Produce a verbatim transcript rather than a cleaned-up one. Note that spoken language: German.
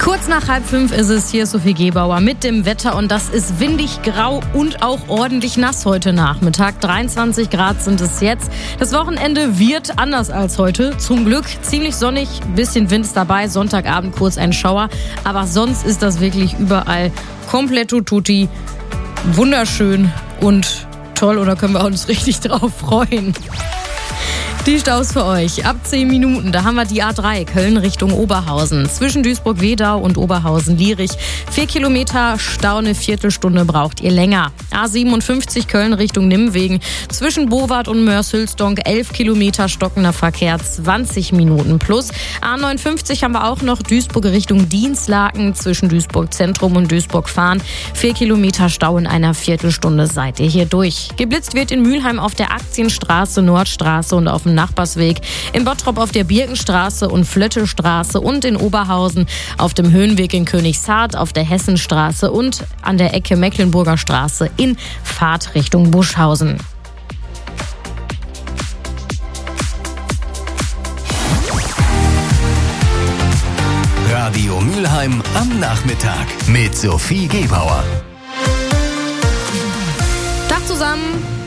Kurz nach halb fünf ist es, hier ist Sophie Gebauer mit dem Wetter und das ist windig, grau und auch ordentlich nass heute Nachmittag. dreiundzwanzig Grad sind es jetzt. Das Wochenende wird anders als heute. Zum Glück ziemlich sonnig, bisschen Wind ist dabei, Sonntagabend kurz ein Schauer. Aber sonst ist das wirklich überall komplett tutti, wunderschön und toll und da können wir uns richtig drauf freuen. Die Staus für euch. Ab zehn Minuten, da haben wir die A drei, Köln Richtung Oberhausen. Zwischen Duisburg-Wedau und Oberhausen-Lierich. Vier Kilometer Stau, eine Viertelstunde braucht ihr länger. A siebenundfünfzig, Köln Richtung Nimwegen. Zwischen Bowart und Mörs-Hülsdonk, elf Kilometer stockender Verkehr, zwanzig Minuten plus. A neunundfünfzig haben wir auch noch, Duisburg Richtung Dienstlaken. Zwischen Duisburg-Zentrum und Duisburg-Fahren. Vier Kilometer Stau in einer Viertelstunde seid ihr hier durch. Geblitzt wird in Mülheim auf der Aktienstraße, Nordstraße und auf dem Nachbarsweg, in Bottrop auf der Birkenstraße und Flöttestraße und in Oberhausen auf dem Höhenweg in Königshardt, auf der Hessenstraße und an der Ecke Mecklenburger Straße in Fahrt Richtung Buschhausen. Radio Mülheim am Nachmittag mit Sophie Gebauer. Tag zusammen.